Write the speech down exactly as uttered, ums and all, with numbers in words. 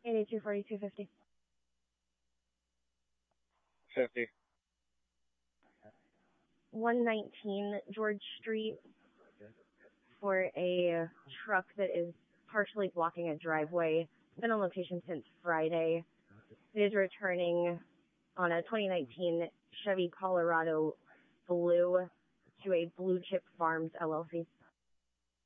eighty-two forty-two fifty. fifty. one nineteen George Street for a truck that is partially blocking a driveway. It's been on location since Friday. It is returning on a twenty nineteen Chevy Colorado Blue to a Blue Chip Farms L L C.